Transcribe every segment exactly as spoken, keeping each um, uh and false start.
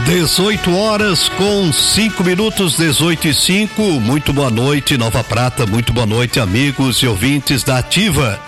dezoito horas com cinco minutos, dezoito e cinco. Muito boa noite, Nova Prata. Muito boa noite, amigos e ouvintes da Ativa.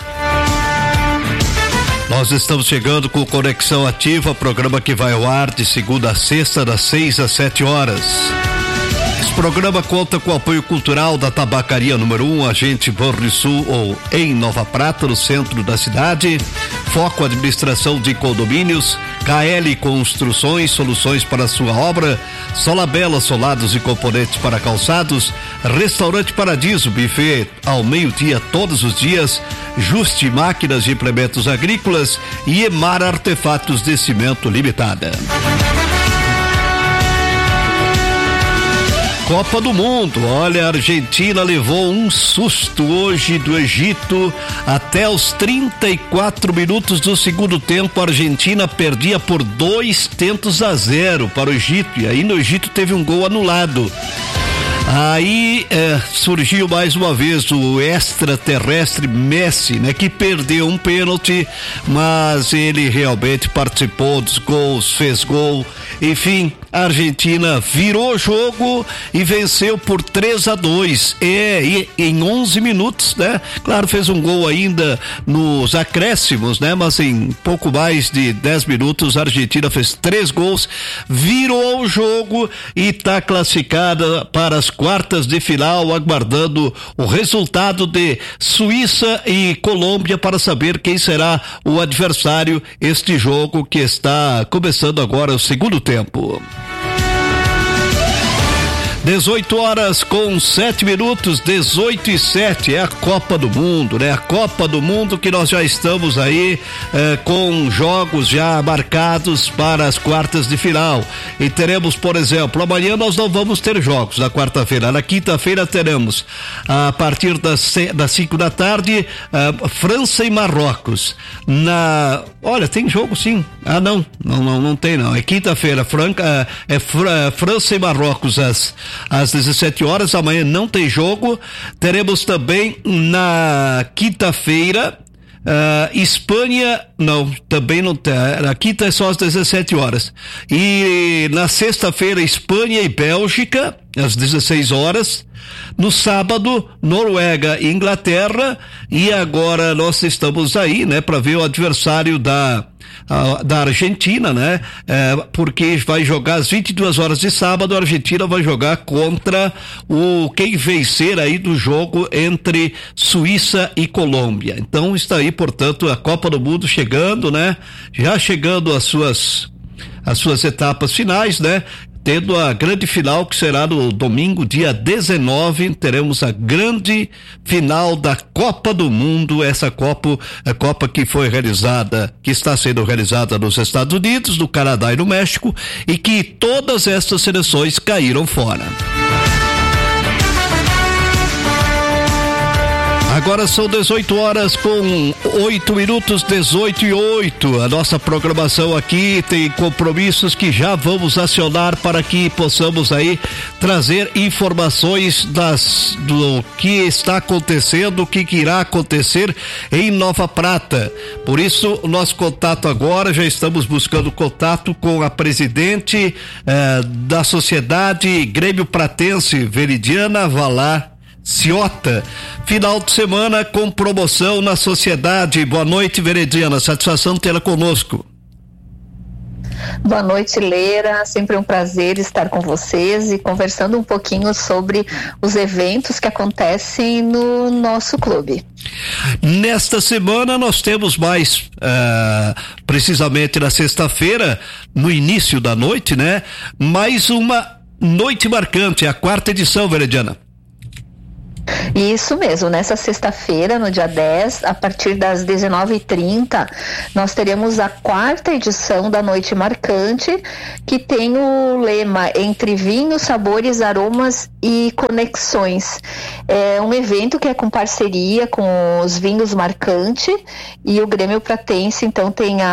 Nós estamos chegando com Conexão Ativa, programa que vai ao ar de segunda a sexta, das seis às sete horas. Esse programa conta com o apoio cultural da Tabacaria Número um, Agente Banrisul, ou em Nova Prata, no centro da cidade. Foco Administração de Condomínios, K L Construções, soluções para a sua obra, Solabela Solados e Componentes para Calçados, Restaurante Paradiso, buffet ao meio-dia todos os dias, Juste Máquinas e Implementos Agrícolas e Emar Artefatos de Cimento Limitada. Copa do Mundo, olha, a Argentina levou um susto hoje do Egito. Até os trinta e quatro minutos do segundo tempo, a Argentina perdia por dois tentos a zero para o Egito, e aí no Egito teve um gol anulado. Aí é, surgiu mais uma vez o extraterrestre Messi, né? Que perdeu um pênalti, mas ele realmente participou dos gols, fez gol. Enfim, a Argentina virou o jogo e venceu por três a dois. É, e, em onze minutos, né? Claro, fez um gol ainda nos acréscimos, né? Mas em pouco mais de dez minutos, a Argentina fez três gols, virou o jogo e está classificada para as quartas de final, aguardando o resultado de Suíça e Colômbia para saber quem será o adversário. Este jogo que está começando agora o segundo tempo. dezoito horas com sete minutos, dezoito e sete, é a Copa do Mundo, né? A Copa do Mundo que nós já estamos aí eh, com jogos já marcados para as quartas de final. E teremos, por exemplo, amanhã nós não vamos ter jogos na quarta-feira. Na quinta-feira teremos, a partir das, das cinco da tarde, uh, França e Marrocos. Na, olha, tem jogo sim. Ah, não, não, não, não tem não. É quinta-feira, Franca, é, é Fr- França e Marrocos às às dezessete horas, amanhã não tem jogo. Teremos também na quinta-feira uh, Espanha, não, também não tem, na quinta é só às dezessete horas. E na sexta-feira Espanha e Bélgica às dezesseis horas. No sábado, Noruega e Inglaterra. E agora nós estamos aí, né, para ver o adversário da a, da Argentina, né? É, porque vai jogar às vinte e duas horas de sábado. A Argentina vai jogar contra o quem vencer aí do jogo entre Suíça e Colômbia. Então está aí, portanto, a Copa do Mundo chegando, né? Já chegando às suas as suas etapas finais, né? Tendo a grande final que será no domingo, dia dezenove, teremos a grande final da Copa do Mundo, essa Copa, a Copa que foi realizada, que está sendo realizada nos Estados Unidos, no Canadá e no México, e que todas essas seleções caíram fora. Agora são dezoito horas com oito minutos, dezoito e oito. A nossa programação aqui tem compromissos que já vamos acionar para que possamos aí trazer informações das, do que está acontecendo, o que, que irá acontecer em Nova Prata. Por isso, o nosso contato agora, já estamos buscando contato com a presidente eh, da Sociedade Grêmio Pratense, Veridiana Valar Ciota. Final de semana com promoção na Sociedade. Boa noite, Veridiana, satisfação tê-la conosco. Boa noite, Leira, sempre um prazer estar com vocês e conversando um pouquinho sobre os eventos que acontecem no nosso clube. Nesta semana nós temos mais, uh, precisamente na sexta-feira, no início da noite, né? Mais uma noite marcante, a quarta edição, Veridiana. Isso mesmo, nessa sexta-feira, no dia dez, a partir das dezenove e trinta, nós teremos a quarta edição da Noite Marcante, que tem o lema Entre Vinhos, Sabores, Aromas e Conexões. É um evento que é com parceria com os Vinhos Marcante e o Grêmio Pratense, então tem a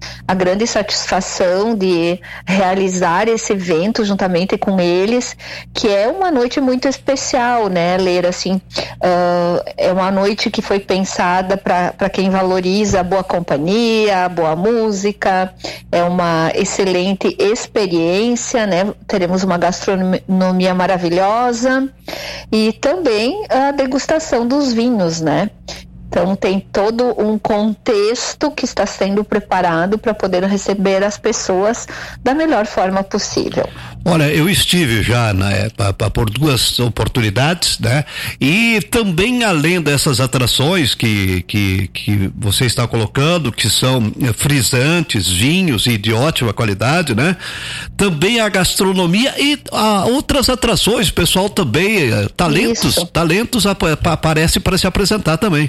a grande satisfação de realizar esse evento juntamente com eles, que é uma noite muito especial, né, Leira? Assim, uh, é uma noite que foi pensada para quem valoriza a boa companhia, a boa música, é uma excelente experiência, né? Teremos uma gastronomia maravilhosa e também a degustação dos vinhos, né? Então tem todo um contexto que está sendo preparado para poder receber as pessoas da melhor forma possível. Olha, eu estive já né, por duas oportunidades, né? E também além dessas atrações que, que, que você está colocando, que são frisantes, vinhos e de ótima qualidade, né? Também a gastronomia e a outras atrações, o pessoal também, talentos, Isso. talentos ap- aparecem para se apresentar também.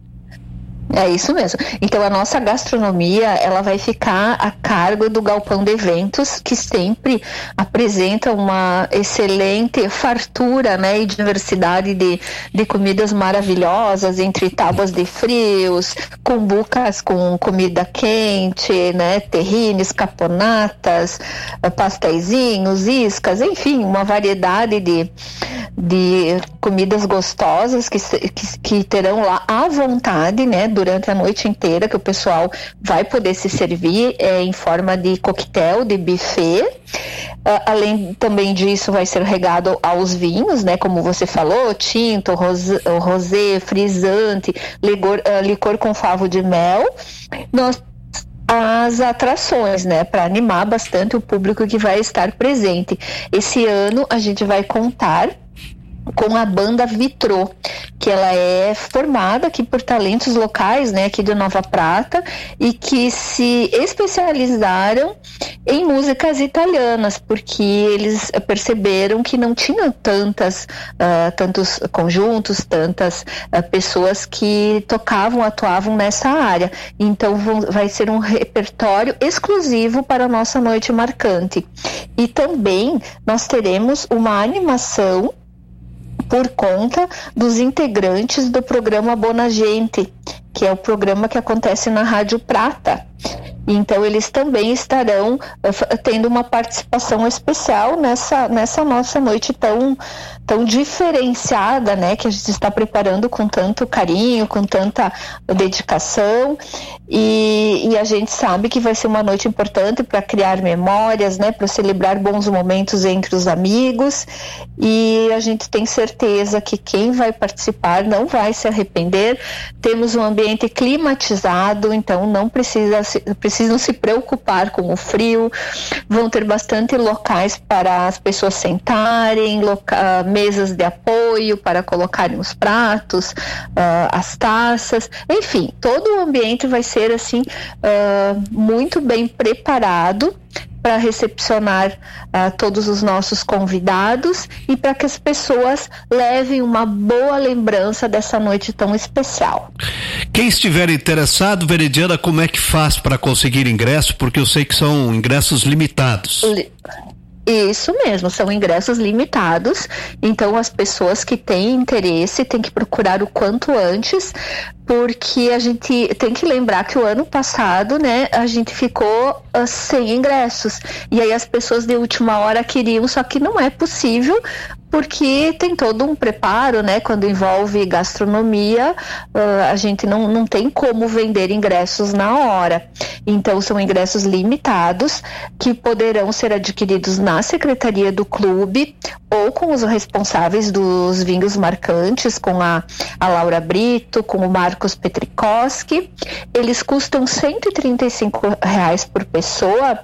É isso mesmo. Então a nossa gastronomia, ela vai ficar a cargo do Galpão de Eventos, que sempre apresenta uma excelente fartura, né, e diversidade de, de comidas maravilhosas, entre tábuas de frios, cumbucas com comida quente, né, terrines, caponatas, pasteizinhos, iscas, enfim, uma variedade de, de comidas gostosas que, que, que terão lá à vontade, né, durante a noite inteira, que o pessoal vai poder se servir é, em forma de coquetel, de buffet. Uh, além também disso, vai ser regado aos vinhos, né? Como você falou, tinto, rosé, rosé frisante, licor, uh, licor com favo de mel. Nós as atrações, né, para animar bastante o público que vai estar presente. Esse ano a gente vai contar com a banda Vitrô, que ela é formada aqui por talentos locais, né, aqui de Nova Prata, e que se especializaram em músicas italianas, porque eles perceberam que não tinham tantas, uh, tantos conjuntos, tantas uh, pessoas que tocavam, atuavam nessa área. Então vão, vai ser um repertório exclusivo para a nossa noite marcante. E também nós teremos uma animação por conta dos integrantes do programa Bona Gente, que é o programa que acontece na Rádio Prata. Então eles também estarão uh, tendo uma participação especial nessa, nessa nossa noite tão, tão diferenciada, né, que a gente está preparando com tanto carinho, com tanta dedicação, e, e a gente sabe que vai ser uma noite importante para criar memórias, né, para celebrar bons momentos entre os amigos, e a gente tem certeza que quem vai participar não vai se arrepender. Temos um ambiente climatizado, então não precisa se, precisam se preocupar com o frio. Vão ter bastante locais para as pessoas sentarem, loca- mesas de apoio para colocarem os pratos, uh, as taças, enfim, todo o ambiente vai ser assim uh, muito bem preparado para recepcionar uh, todos os nossos convidados e para que as pessoas levem uma boa lembrança dessa noite tão especial. Quem estiver interessado, Veridiana, como é que faz para conseguir ingresso? Porque eu sei que são ingressos limitados. Li- Isso mesmo, são ingressos limitados, então as pessoas que têm interesse têm que procurar o quanto antes, porque a gente tem que lembrar que o ano passado, né, a gente ficou uh, sem ingressos, e aí as pessoas de última hora queriam, só que não é possível, porque tem todo um preparo, né, quando envolve gastronomia, uh, a gente não, não tem como vender ingressos na hora, então são ingressos limitados, que poderão ser adquiridos na secretaria do clube, ou com os responsáveis dos vinhos marcantes, com a, a Laura Brito, com o Marcos Petrikowski. Eles custam cento e trinta e cinco reais por pessoa,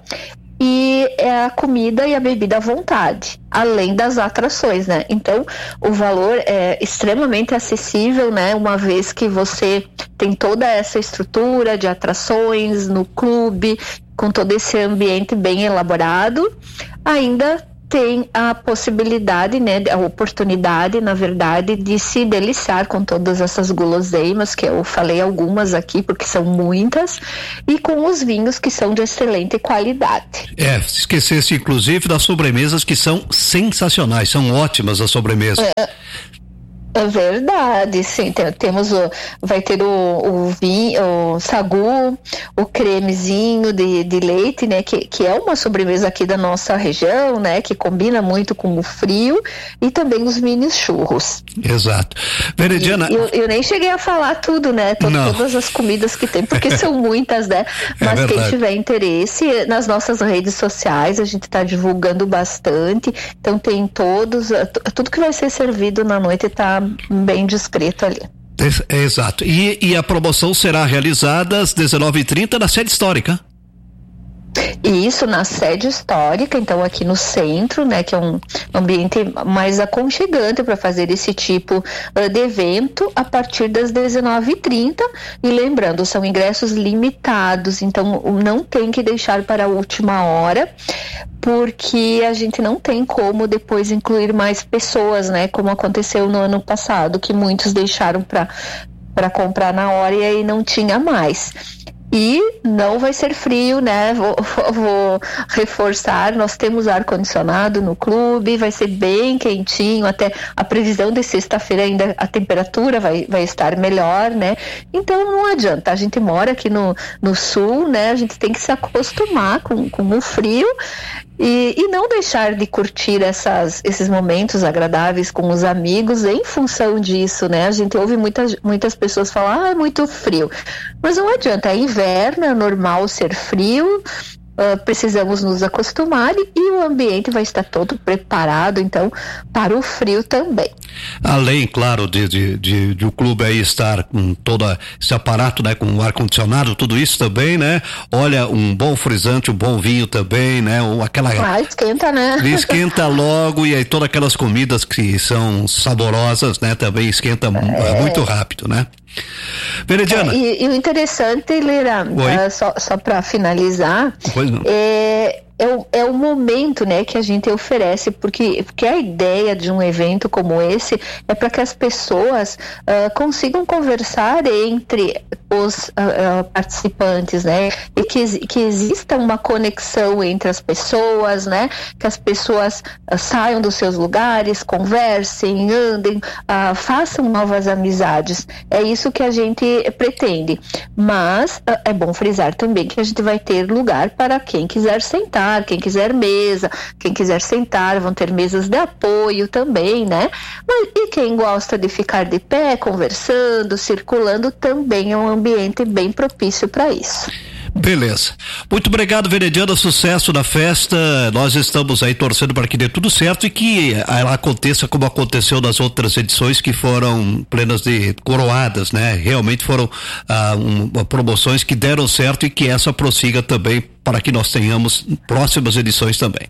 e é a comida e a bebida à vontade, além das atrações, né? Então, o valor é extremamente acessível, né? Uma vez que você tem toda essa estrutura de atrações no clube, com todo esse ambiente bem elaborado, ainda tem a possibilidade, né, a oportunidade, na verdade, de se deliciar com todas essas guloseimas, que eu falei algumas aqui, porque são muitas, e com os vinhos que são de excelente qualidade. É, esquecesse inclusive das sobremesas, que são sensacionais, são ótimas as sobremesas. É. É verdade, sim, tem, temos o, vai ter o, o vinho, o sagu, o cremezinho de, de leite, né, que, que é uma sobremesa aqui da nossa região, né, que combina muito com o frio, e também os mini churros. Exato. Veridiana... Eu, eu nem cheguei a falar tudo, né, to, todas as comidas que tem, porque são muitas, né, mas é quem tiver interesse, nas nossas redes sociais, a gente está divulgando bastante, então tem todos, tudo que vai ser servido na noite está bem descrito ali. É, é, exato. E, e a promoção será realizada às dezenove e trinta na sede histórica. Isso, na sede histórica, então aqui no centro, né, que é um ambiente mais aconchegante para fazer esse tipo uh, de evento a partir das dezenove e trinta, e lembrando, são ingressos limitados, então não tem que deixar para a última hora, porque a gente não tem como depois incluir mais pessoas, né, como aconteceu no ano passado, que muitos deixaram para para comprar na hora e aí não tinha mais. E não vai ser frio, né? Vou, vou reforçar, nós temos ar-condicionado no clube, vai ser bem quentinho, até a previsão de sexta-feira ainda a temperatura vai, vai estar melhor, né? Então não adianta, a gente mora aqui no, no sul, né? A gente tem que se acostumar com, com o frio e, e não deixar de curtir essas, esses momentos agradáveis com os amigos em função disso, né? A gente ouve muitas, muitas pessoas falar, ah, é muito frio, mas não adianta, é inverno, é normal ser frio, uh, precisamos nos acostumar e, e o ambiente vai estar todo preparado, então, para o frio também. Além, claro, de, de, de, de o clube aí estar com todo esse aparato, né, com ar-condicionado, tudo isso também, né? Olha, um bom frisante, um bom vinho também, né? Ou aquela... Ah, esquenta, né? Esquenta logo, e aí todas aquelas comidas que são saborosas, né? Também esquenta é. muito rápido, né? Veridiana. É, e, e o interessante, Lira, uh, só, só para finalizar, é, é, o, é o momento, né, que a gente oferece, porque, porque a ideia de um evento como esse é para que as pessoas uh, consigam conversar entre os uh, uh, participantes, né, e que, que exista uma conexão entre as pessoas, né, que as pessoas uh, saiam dos seus lugares, conversem, andem, uh, façam novas amizades. É isso que a gente pretende, mas uh, é bom frisar também que a gente vai ter lugar para quem quiser sentar, quem quiser mesa, quem quiser sentar, vão ter mesas de apoio também, né? Mas, e quem gosta de ficar de pé, conversando, circulando, também é um ambiente bem propício para isso. Beleza. Muito obrigado, Veridiana. Sucesso na festa. Nós estamos aí torcendo para que dê tudo certo e que ela aconteça como aconteceu nas outras edições, que foram plenas de coroadas, né? Realmente foram ah, um, promoções que deram certo e que essa prossiga também para que nós tenhamos próximas edições também.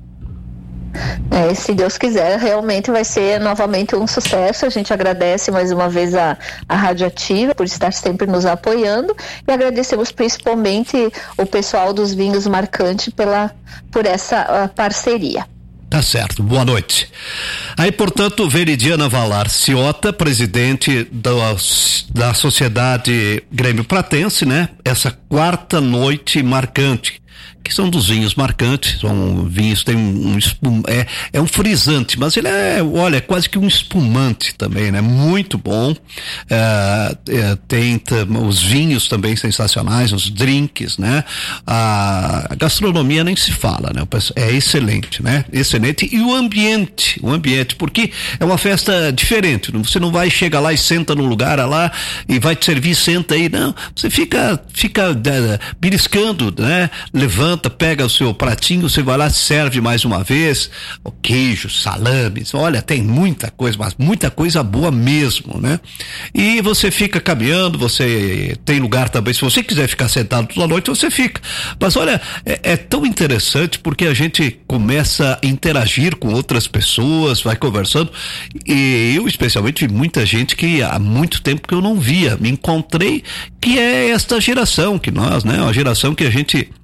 É, se Deus quiser, realmente vai ser novamente um sucesso. A gente agradece mais uma vez a, a Rádio Ativa por estar sempre nos apoiando e agradecemos principalmente o pessoal dos Vinhos Marcante pela, por essa parceria. Tá certo, boa noite. Aí, portanto, Veridiana Valar Ciota, presidente da, da Sociedade Grêmio Pratense, né? Essa quarta noite marcante, que são dos vinhos marcantes, são vinhos, tem um, um espum, é, é um frisante, mas ele é, olha, é quase que um espumante também, né? Muito bom, é, é, tem t- os vinhos também sensacionais, os drinks, né? A, a gastronomia nem se fala, né? É excelente, né? Excelente, e o ambiente, o ambiente, porque é uma festa diferente, você não vai, chega lá e senta no lugar lá e vai te servir, senta aí, não, você fica, fica é, beliscando, né? Levanta, pega o seu pratinho, você vai lá, serve mais uma vez, o queijo, salames, olha, tem muita coisa, mas muita coisa boa mesmo, né? E você fica caminhando, você tem lugar também, se você quiser ficar sentado toda noite, você fica, mas olha, é, é tão interessante porque a gente começa a interagir com outras pessoas, vai conversando, e eu especialmente vi muita gente que há muito tempo que eu não via, me encontrei, que é esta geração que nós, né, uma geração que a gente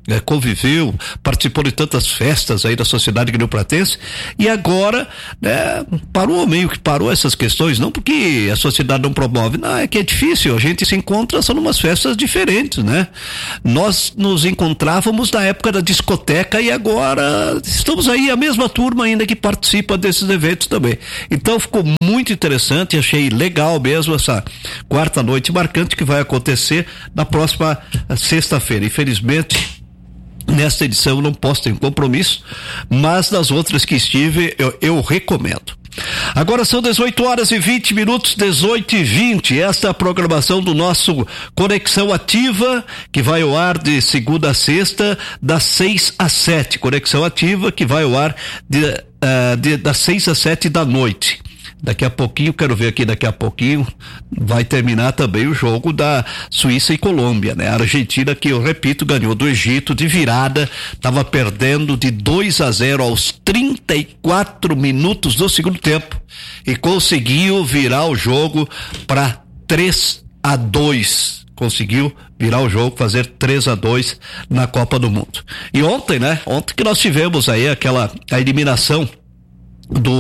é, conviveu, participou de tantas festas aí da sociedade grioplatense, e agora, né, parou meio que parou essas questões, não porque a sociedade não promove, não, é que é difícil, a gente se encontra só numas festas diferentes, né? Nós nos encontrávamos na época da discoteca e agora estamos aí, a mesma turma ainda que participa desses eventos também. Então ficou muito interessante, achei legal mesmo essa quarta noite marcante que vai acontecer na próxima sexta-feira. Infelizmente, nesta edição não posso ter compromisso, mas nas outras que estive eu, eu recomendo. Agora são dezoito horas e vinte minutos, dezoito e vinte. Esta é a programação do nosso Conexão Ativa, que vai ao ar de segunda a sexta, das seis às sete. Conexão Ativa, que vai ao ar de, uh, de, das seis às sete da noite. Daqui a pouquinho, quero ver aqui, daqui a pouquinho vai terminar também o jogo da Suíça e Colômbia, né? A Argentina, que eu repito, ganhou do Egito de virada, estava perdendo de dois a zero aos trinta e quatro minutos do segundo tempo e conseguiu virar o jogo para três a dois. Conseguiu virar o jogo, fazer três a dois na Copa do Mundo. E ontem, né? Ontem que nós tivemos aí aquela a eliminação do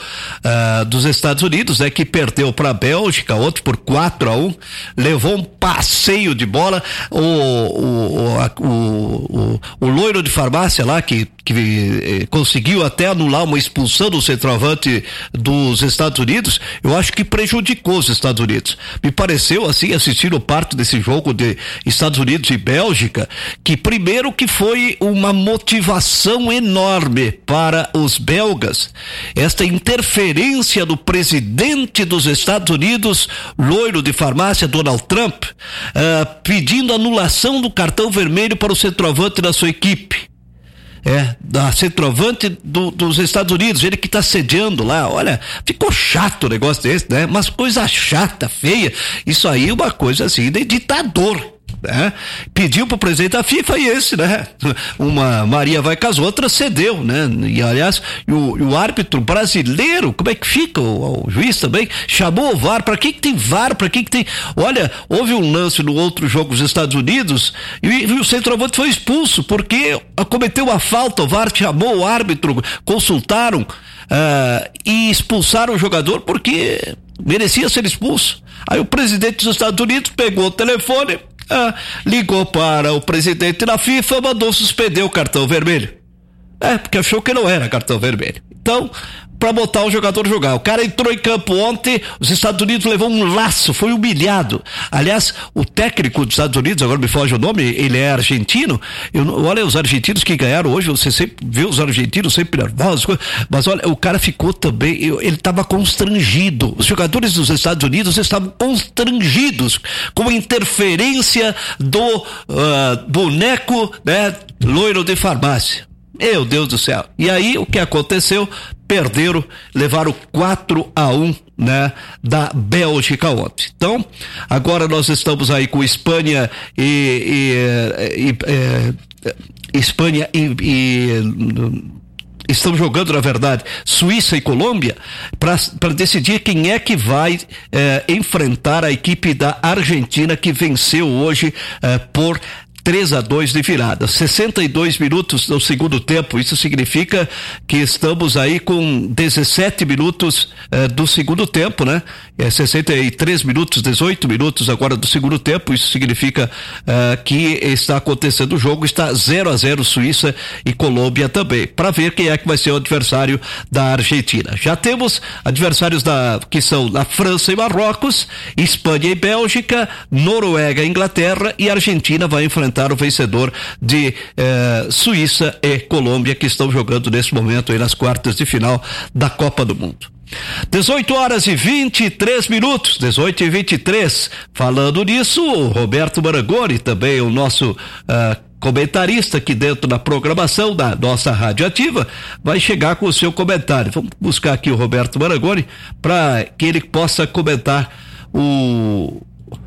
uh, dos Estados Unidos, né, que perdeu para a Bélgica, outro por quatro a um, levou um passeio de bola, o o, o, a, o, o, o loiro de farmácia lá que, que eh, conseguiu até anular uma expulsão do centroavante dos Estados Unidos, eu acho que prejudicou os Estados Unidos. Me pareceu assim, assistindo parte desse jogo de Estados Unidos e Bélgica, que primeiro que foi uma motivação enorme para os belgas, esta interferência do presidente dos Estados Unidos, loiro de farmácia, Donald Trump, uh, pedindo anulação do cartão vermelho para o centroavante da sua equipe. É, da centroavante do, dos Estados Unidos, ele que está sediando lá, olha, ficou chato o negócio desse, né? Mas coisa chata, feia, isso aí é uma coisa assim de ditador. Né? Pediu pro presidente da FIFA e esse, né? Uma Maria vai com as outras, cedeu, né? E aliás, o, o árbitro brasileiro, como é que fica? O, o juiz também chamou o V A R. Para que que tem V A R? Para que que tem? Olha, houve um lance no outro jogo dos Estados Unidos e, e o centroavante foi expulso porque cometeu uma falta. O V A R chamou o árbitro, consultaram uh, e expulsaram o jogador porque merecia ser expulso. Aí o presidente dos Estados Unidos pegou o telefone, Ah, ligou para o presidente da FIFA, mandou suspender o cartão vermelho. É, porque achou que não era cartão vermelho. Então, para botar o jogador jogar. O cara entrou em campo ontem, os Estados Unidos levou um laço, foi humilhado. Aliás, o técnico dos Estados Unidos, agora me foge o nome, ele é argentino. Eu, olha, os argentinos que ganharam hoje, você sempre vê os argentinos sempre nervosos, mas olha, o cara ficou também, ele estava constrangido. Os jogadores dos Estados Unidos estavam constrangidos com a interferência do uh, boneco, né, loiro de farmácia. Meu Deus do céu. E aí o que aconteceu? Perderam, levaram quatro a um, né, da Bélgica ontem. Então, agora nós estamos aí com Espanha e, e, e é, Espanha e, e estão jogando, na verdade, Suíça e Colômbia para decidir quem é que vai é, enfrentar a equipe da Argentina, que venceu hoje é, por três a dois de virada, sessenta e dois minutos no segundo tempo. Isso significa que estamos aí com dezessete minutos eh, do segundo tempo, né? É sessenta e três minutos, dezoito minutos agora do segundo tempo. Isso significa eh, que está acontecendo o jogo, está zero a zero Suíça e Colômbia também, para ver quem é que vai ser o adversário da Argentina. Já temos adversários da, que são da França e Marrocos, Espanha e Bélgica, Noruega e Inglaterra, e a Argentina vai enfrentar o vencedor de eh, Suíça e Colômbia, que estão jogando nesse momento aí nas quartas de final da Copa do Mundo. dezoito horas e vinte e três minutos, dezoito e vinte e três. Falando nisso, o Roberto Marangoni, também o nosso uh, comentarista aqui dentro da programação da nossa Rádio Ativa, vai chegar com o seu comentário. Vamos buscar aqui o Roberto Marangoni para que ele possa comentar o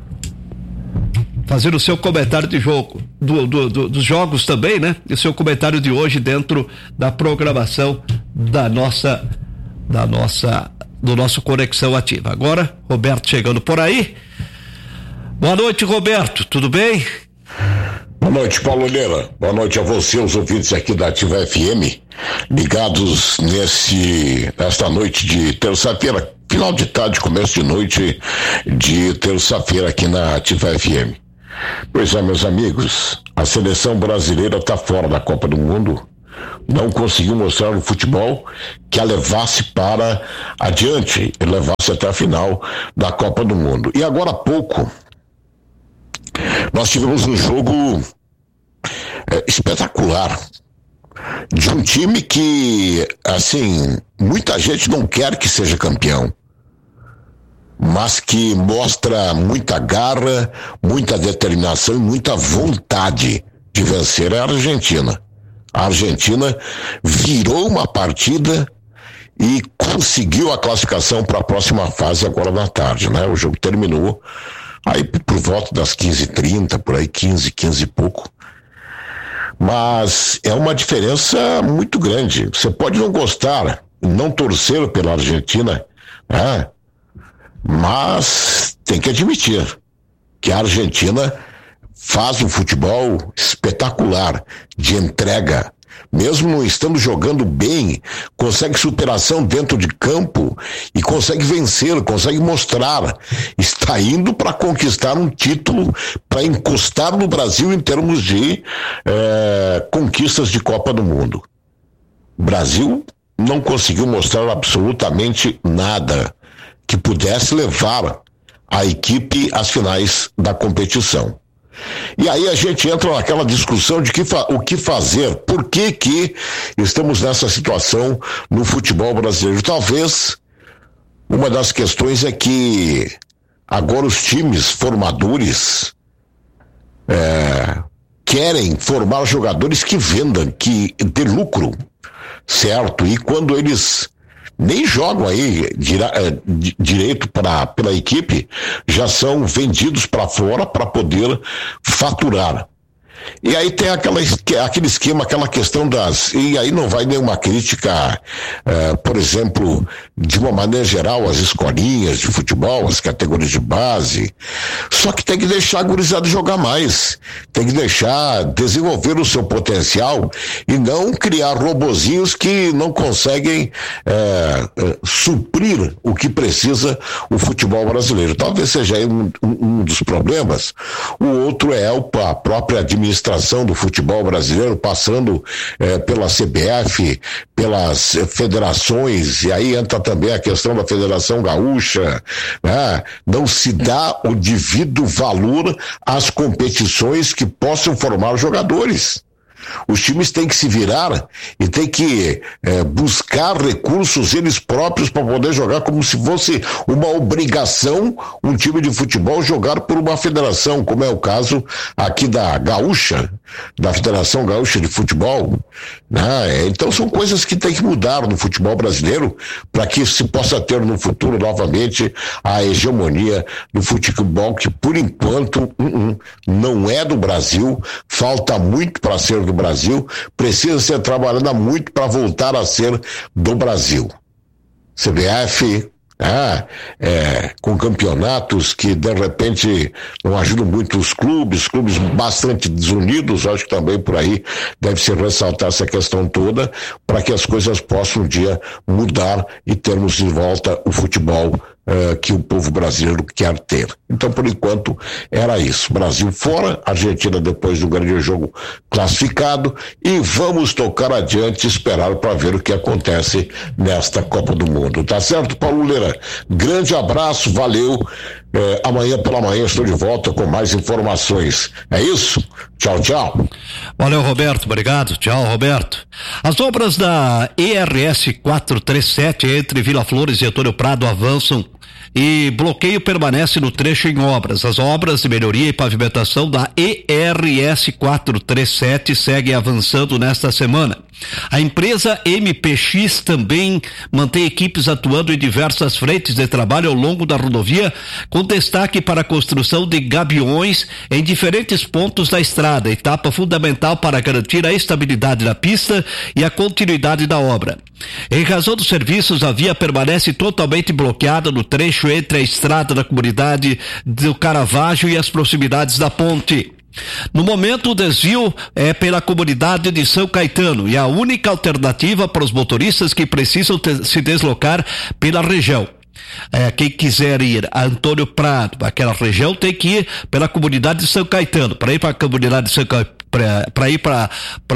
fazer o seu comentário de jogo, do, do, do, dos jogos também, né? E o seu comentário de hoje dentro da programação da nossa, da nossa, do nosso Conexão Ativa. Agora, Roberto chegando por aí. Boa noite, Roberto, tudo bem? Boa noite, Paulo Leira. Boa noite a você, os ouvintes aqui da Ativa F M, ligados nesse, nesta noite de terça-feira, final de tarde, começo de noite de terça-feira aqui na Ativa F M. Pois é, meus amigos, a seleção brasileira está fora da Copa do Mundo. Não conseguiu mostrar o futebol que a levasse para adiante e levasse até a final da Copa do Mundo. E agora há pouco, nós tivemos um jogo é, espetacular de um time que, assim, muita gente não quer que seja campeão, mas que mostra muita garra, muita determinação e muita vontade de vencer a Argentina. A Argentina virou uma partida e conseguiu a classificação para a próxima fase agora na tarde, né? O jogo terminou aí por volta das quinze e trinta, por aí quinze, quinze e pouco. Mas é uma diferença muito grande. Você pode não gostar, não torcer pela Argentina, né? Mas tem que admitir que a Argentina faz um futebol espetacular, de entrega. Mesmo estando jogando bem, consegue superação dentro de campo e consegue vencer, consegue mostrar. Está indo para conquistar um título, para encostar no Brasil em termos de é, conquistas de Copa do Mundo. O Brasil não conseguiu mostrar absolutamente nada que pudesse levar a equipe às finais da competição. E aí a gente entra naquela discussão de que fa- o que fazer, por que que estamos nessa situação no futebol brasileiro. Talvez uma das questões é que agora os times formadores é, querem formar jogadores que vendam, que dê lucro, certo? E quando eles nem jogam aí dire, direito pra, pela equipe, já são vendidos para fora para poder faturar. E aí tem aquela, aquele esquema, aquela questão das... E aí não vai nenhuma crítica, uh, por exemplo, de uma maneira geral, as escolinhas de futebol, as categorias de base. Só que tem que deixar a gurizada jogar mais. Tem que deixar desenvolver o seu potencial e não criar robozinhos que não conseguem uh, uh, suprir o que precisa o futebol brasileiro. Talvez seja aí um, um, um dos problemas. O outro é a própria administração do futebol brasileiro, passando eh, pela C B F, pelas eh, federações, e aí entra também a questão da Federação Gaúcha, né? Não se dá o devido valor às competições que possam formar jogadores. Os times têm que se virar e têm que é, buscar recursos eles próprios para poder jogar, como se fosse uma obrigação um time de futebol jogar por uma federação, como é o caso aqui da Gaúcha, da Federação Gaúcha de Futebol, né? Então são coisas que tem que mudar no futebol brasileiro para que se possa ter no futuro novamente a hegemonia do futebol, que por enquanto uh, uh, não é do Brasil, falta muito para ser do Brasil, precisa ser trabalhada muito para voltar a ser do Brasil. C B F, ah, é, com campeonatos que de repente não ajudam muito os clubes, clubes bastante desunidos, acho que também por aí deve se ressaltar essa questão toda, para que as coisas possam um dia mudar e termos de volta o futebol Uh, que o povo brasileiro quer ter. Então, por enquanto, era isso. Brasil fora, Argentina depois do grande jogo classificado, e vamos tocar adiante e esperar para ver o que acontece nesta Copa do Mundo. Tá certo, Paulo Leira? Grande abraço, valeu. É, amanhã pela manhã estou de volta com mais informações. É isso? Tchau, tchau. Valeu, Roberto. Obrigado. Tchau, Roberto. As obras da E R S quatrocentos e trinta e sete entre Vila Flores e Antônio Prado avançam e bloqueio permanece no trecho em obras. As obras de melhoria e pavimentação da E R S quatrocentos e trinta e sete seguem avançando nesta semana. A empresa M P X também mantém equipes atuando em diversas frentes de trabalho ao longo da rodovia, com destaque para a construção de gabiões em diferentes pontos da estrada, etapa fundamental para garantir a estabilidade da pista e a continuidade da obra. Em razão dos serviços, a via permanece totalmente bloqueada no trecho entre a estrada da comunidade do Caravaggio e as proximidades da ponte. No momento, o desvio é pela comunidade de São Caetano e a única alternativa para os motoristas que precisam te- se deslocar pela região. É, quem quiser ir a Antônio Prado, aquela região, tem que ir pela comunidade de São Caetano. Para ir para a comunidade de São Caetano, para ir para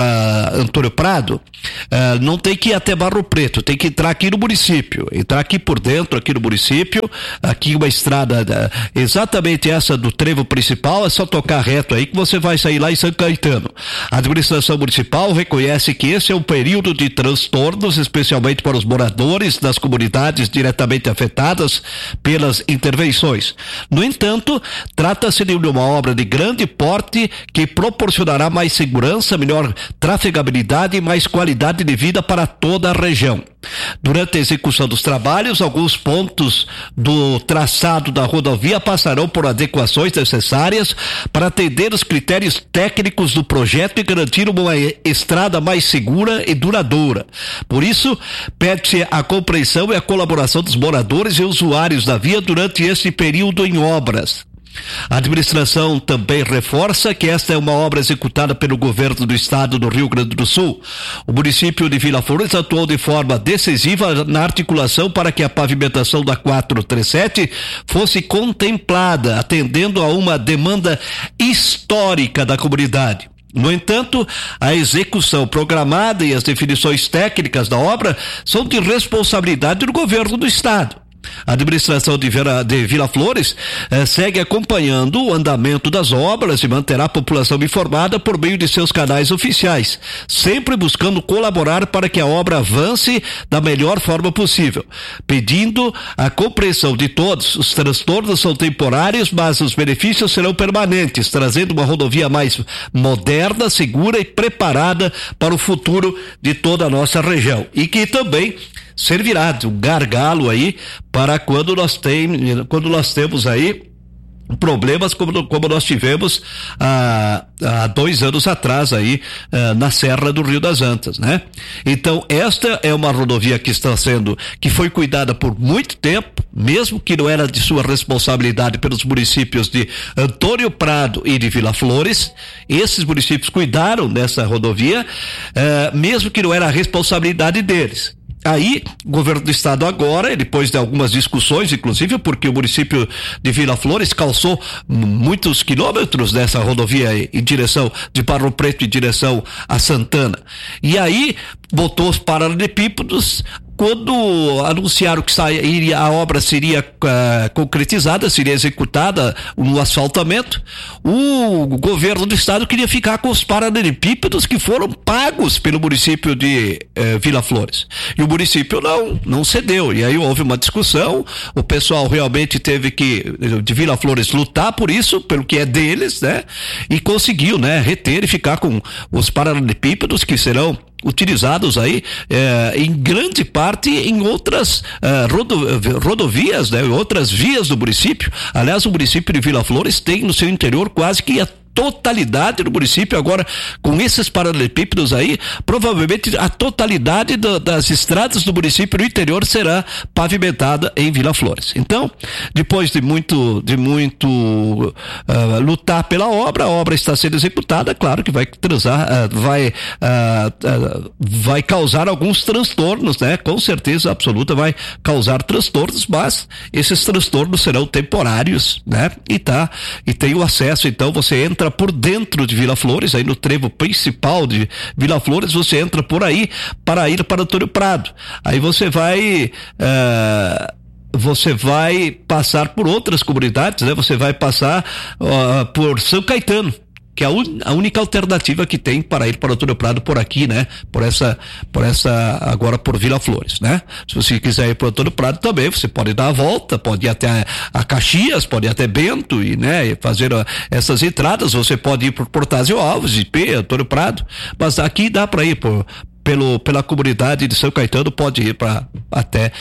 Antônio Prado, uh, não tem que ir até Barro Preto, tem que entrar aqui no município, entrar aqui por dentro, aqui no município, aqui uma estrada uh, exatamente essa do trevo principal, é só tocar reto aí que você vai sair lá em São Caetano. A administração municipal reconhece que esse é um período de transtornos, especialmente para os moradores das comunidades diretamente afetadas pelas intervenções. No entanto, trata-se de uma obra de grande porte que proporcionará mais segurança, melhor trafegabilidade e mais qualidade de vida para toda a região. Durante a execução dos trabalhos, alguns pontos do traçado da rodovia passarão por adequações necessárias para atender os critérios técnicos do projeto e garantir uma estrada mais segura e duradoura. Por isso, pede-se a compreensão e a colaboração dos moradores e usuários da via durante este período em obras. A administração também reforça que esta é uma obra executada pelo governo do estado do Rio Grande do Sul. O município de Vila Flores atuou de forma decisiva na articulação para que a pavimentação da quatrocentos e trinta e sete fosse contemplada, atendendo a uma demanda histórica da comunidade. No entanto, a execução programada e as definições técnicas da obra são de responsabilidade do governo do estado. A administração de, Vera, de Vila Flores eh, segue acompanhando o andamento das obras e manterá a população informada por meio de seus canais oficiais, sempre buscando colaborar para que a obra avance da melhor forma possível, pedindo a compreensão de todos. Os transtornos são temporários, mas os benefícios serão permanentes, trazendo uma rodovia mais moderna, segura e preparada para o futuro de toda a nossa região, e que também servirá de um gargalo aí para quando nós, tem, quando nós temos aí problemas como, como nós tivemos há, há dois anos atrás aí uh, na Serra do Rio das Antas, né? Então esta é uma rodovia que está sendo, que foi cuidada por muito tempo, mesmo que não era de sua responsabilidade, pelos municípios de Antônio Prado e de Vila Flores. Esses municípios cuidaram dessa rodovia, uh, mesmo que não era a responsabilidade deles. Aí, o governo do estado agora, depois de algumas discussões, inclusive porque o município de Vila Flores calçou muitos quilômetros dessa rodovia em direção de Barro Preto em direção a Santana. E aí, botou os paralelepípedos. Quando anunciaram que sairia, a obra seria uh, concretizada, seria executada no asfaltamento, o governo do estado queria ficar com os paralelepípedos que foram pagos pelo município de uh, Vila Flores. E o município não, não cedeu. E aí houve uma discussão, o pessoal realmente teve que, de Vila Flores, lutar por isso, pelo que é deles, né? E conseguiu, né, reter e ficar com os paralelepípedos que serão utilizados aí eh, em grande parte em outras eh, rodo, rodovias, né, outras vias do município. Aliás, o município de Vila Flores tem no seu interior quase que a totalidade do município, agora com esses paralelepípedos aí, provavelmente a totalidade do, das estradas do município no interior será pavimentada em Vila Flores. Então, depois de muito de muito uh, lutar pela obra, a obra está sendo executada, claro que vai transar, uh, vai uh, uh, vai causar alguns transtornos, né? Com certeza absoluta vai causar transtornos, mas esses transtornos serão temporários, né? E tá, e tem o acesso, então você entra por dentro de Vila Flores, aí no trevo principal de Vila Flores, você entra por aí para ir para Antônio Prado. Aí você vai uh, você vai passar por outras comunidades, né? Você vai passar uh, por São Caetano, que é a, un, a única alternativa que tem para ir para Antônio Prado por aqui, né? Por essa, por essa, agora por Vila Flores, né? Se você quiser ir para Antônio Prado também, você pode dar a volta, pode ir até a, a Caxias, pode ir até Bento e, né, fazer a, essas entradas. Você pode ir por Portásio Alves, I P, Antônio Prado, mas aqui dá para ir por, pelo, pela comunidade de São Caetano, pode ir para até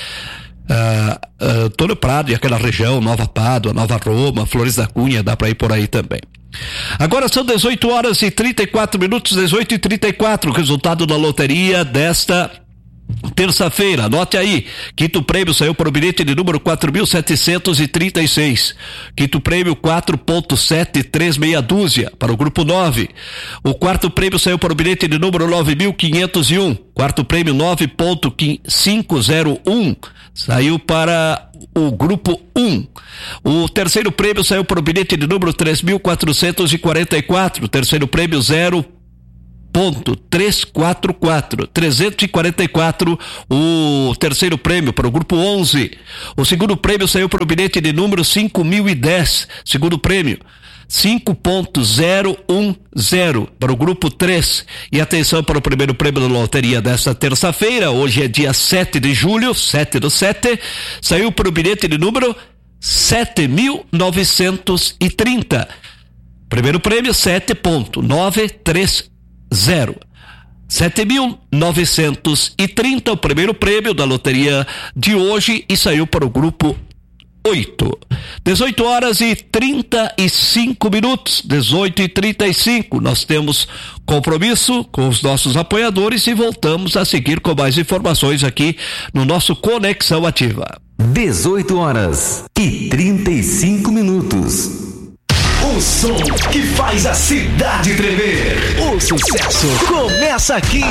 uh, uh, Antônio Prado e aquela região, Nova Pádua, Nova Roma, Flores da Cunha, dá para ir por aí também. Agora são dezoito horas e trinta e quatro minutos, dezoito e trinta e quatro, resultado da loteria desta Terça-feira, anote aí, quinto prêmio saiu para o bilhete de número quatro mil setecentos e trinta e seis. Quinto prêmio quatro ponto sete três meia dúzia para o grupo nove. O quarto prêmio saiu para o bilhete de número nove mil quinhentos e um. Quarto prêmio nove ponto quinhentos e um. Saiu para o grupo um. O terceiro prêmio saiu para o bilhete de número três mil quatrocentos e quarenta e quatro. Terceiro prêmio zero ponto trezentos e quarenta e quatro, trezentos e quarenta e quatro, o terceiro prêmio para o grupo onze. O segundo prêmio saiu para o bilhete de número cinco mil e dez, segundo prêmio cinco ponto zero um zero para o grupo três. E atenção para o primeiro prêmio da loteria desta terça-feira, hoje é dia sete de julho, sete do sete, saiu para o bilhete de número sete mil novecentos e trinta. Primeiro prêmio sete ponto novecentos e trinta. Zero. sete mil novecentos e trinta, o primeiro prêmio da loteria de hoje, e saiu para o grupo oito. dezoito horas e trinta e cinco minutos, dezoito e trinta e cinco. Nós temos compromisso com os nossos apoiadores e voltamos a seguir com mais informações aqui no nosso Conexão Ativa. dezoito horas e trinta e cinco minutos. O som que faz a cidade tremer. O sucesso começa aqui.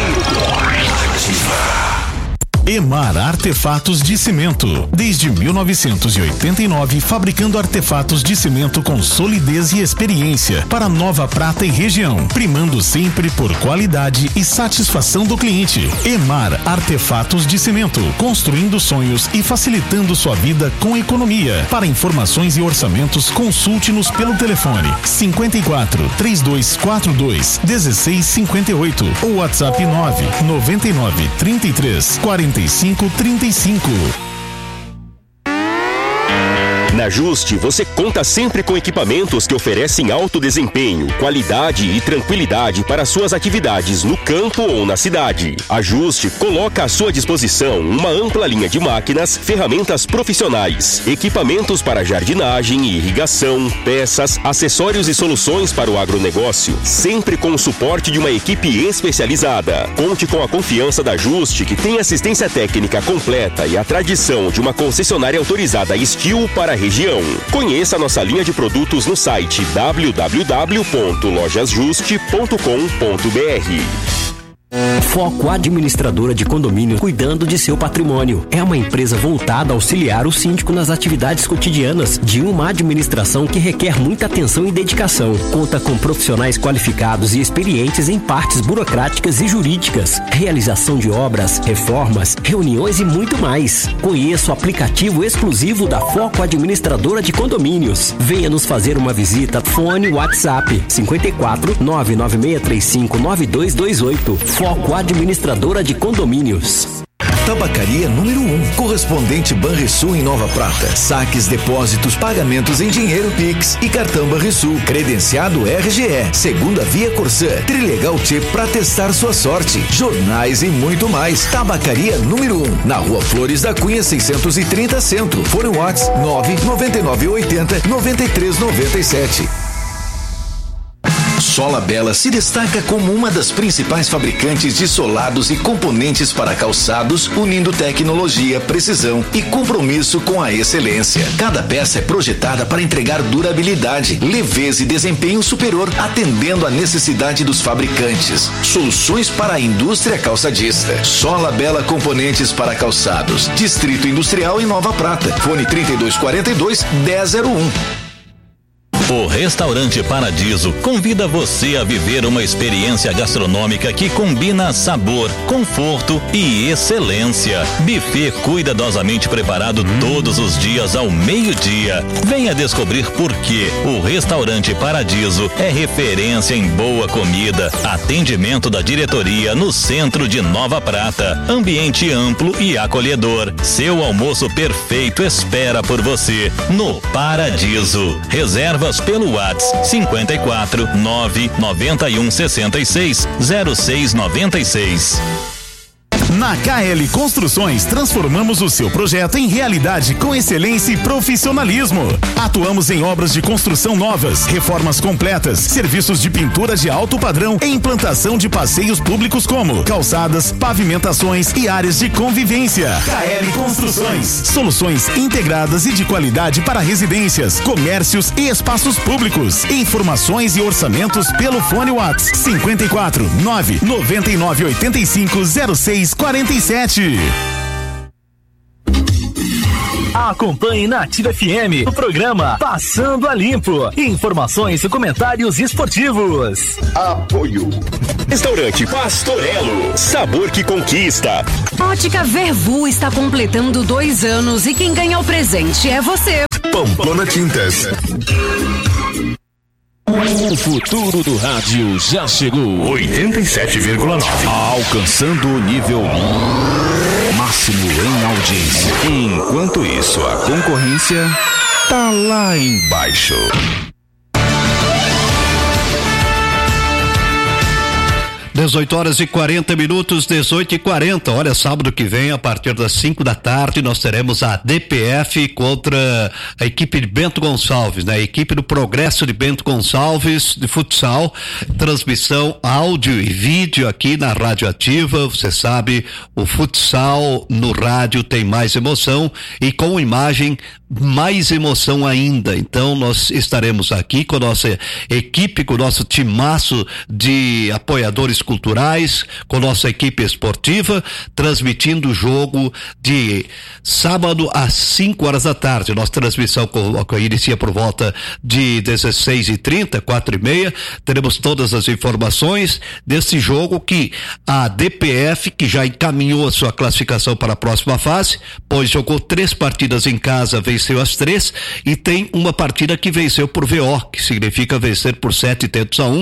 Emar Artefatos de Cimento. Desde mil novecentos e oitenta e nove, fabricando artefatos de cimento com solidez e experiência para Nova Prata e região, primando sempre por qualidade e satisfação do cliente. Emar Artefatos de Cimento, construindo sonhos e facilitando sua vida com economia. Para informações e orçamentos, consulte-nos pelo telefone cinquenta e quatro, trinta e dois quarenta e dois, dezesseis cinquenta e oito ou WhatsApp nove noventa e nove, trinta e três, quarenta e cinco, trinta e cinco. Na Juste, você conta sempre com equipamentos que oferecem alto desempenho, qualidade e tranquilidade para suas atividades no campo ou na cidade. A Juste coloca à sua disposição uma ampla linha de máquinas, ferramentas profissionais, equipamentos para jardinagem e irrigação, peças, acessórios e soluções para o agronegócio, sempre com o suporte de uma equipe especializada. Conte com a confiança da Juste, que tem assistência técnica completa e a tradição de uma concessionária autorizada Estil para a região. Conheça nossa linha de produtos no site w w w ponto lojas juste ponto com ponto b r. Foco Administradora de Condomínios, cuidando de seu patrimônio. É uma empresa voltada a auxiliar o síndico nas atividades cotidianas de uma administração que requer muita atenção e dedicação. Conta com profissionais qualificados e experientes em partes burocráticas e jurídicas, realização de obras, reformas, reuniões e muito mais. Conheça o aplicativo exclusivo da Foco Administradora de Condomínios. Venha nos fazer uma visita. Fone WhatsApp cinquenta e quatro, nove nove seis três cinco, nove dois dois oito. Foco Administradora de Condomínios. Tabacaria número um, correspondente Banrisul em Nova Prata. Saques, depósitos, pagamentos em dinheiro Pix e cartão Banrisul. Credenciado R G E, segunda via Corsã, Trilegal T para testar sua sorte. Jornais e muito mais. Tabacaria número um, na Rua Flores da Cunha seiscentos e trinta Centro. Fone WhatsApp nove nove nove oito zero nove três nove sete. Sola Bela se destaca como uma das principais fabricantes de solados e componentes para calçados, unindo tecnologia, precisão e compromisso com a excelência. Cada peça é projetada para entregar durabilidade, leveza e desempenho superior, atendendo à necessidade dos fabricantes. Soluções para a indústria calçadista. Sola Bela Componentes para Calçados. Distrito Industrial em Nova Prata. Fone trinta e dois quarenta e dois, dez zero um. O Restaurante Paradiso convida você a viver uma experiência gastronômica que combina sabor, conforto e excelência. Buffet cuidadosamente preparado todos os dias ao meio-dia. Venha descobrir por que o Restaurante Paradiso é referência em boa comida, atendimento da diretoria no centro de Nova Prata, ambiente amplo e acolhedor. Seu almoço perfeito espera por você no Paradiso. Reservas pelo WhatsApp cinquenta e quatro, nove nove um, sessenta e seis, zero seis noventa e seis. Na K L Construções, transformamos o seu projeto em realidade com excelência e profissionalismo. Atuamos em obras de construção novas, reformas completas, serviços de pintura de alto padrão e implantação de passeios públicos como calçadas, pavimentações e áreas de convivência. K L Construções, soluções integradas e de qualidade para residências, comércios e espaços públicos. Informações e orçamentos pelo fone WhatsApp cinquenta e quatro, nove noventa e nove oitenta e cinco zero seis quarenta e sete. Acompanhe na Ativa F M o programa Passando a Limpo. Informações e comentários esportivos. Apoio. Restaurante Pastorello, sabor que conquista. Ótica Vervu está completando dois anos e quem ganha o presente é você. Pamplona Tintas. O futuro do rádio já chegou. oitenta e sete vírgula nove. Alcançando o nível máximo em audiência. Enquanto isso, a concorrência tá lá embaixo. dezoito horas e quarenta minutos, dezoito e quarenta. Olha, sábado que vem, a partir das cinco da tarde, nós teremos a D P F contra a equipe de Bento Gonçalves, né? A equipe do Progresso de Bento Gonçalves de futsal. Transmissão áudio e vídeo aqui na Rádio Ativa. Você sabe, o futsal no rádio tem mais emoção e com imagem mais emoção ainda. Então nós estaremos aqui com a nossa equipe, com o nosso timaço de apoiadores culturais, com nossa equipe esportiva, transmitindo o jogo de sábado às cinco horas da tarde. Nossa transmissão inicia por volta de dezesseis e trinta, quatro e meia. Teremos todas as informações desse jogo que a D P F, que já encaminhou a sua classificação para a próxima fase, pois jogou três partidas em casa, venceu as três, e tem uma partida que venceu por V O, que significa vencer por sete tentos a um,